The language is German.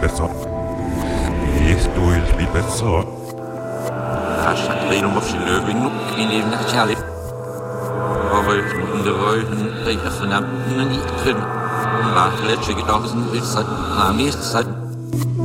besser. Gehst du viel besser? Ich hatte noch auf die Löwen in dem Nachteil. Aber ich muss der Rollen, die ich vernahmen, nicht können. Nach letzter Gedanken ist es am nächsten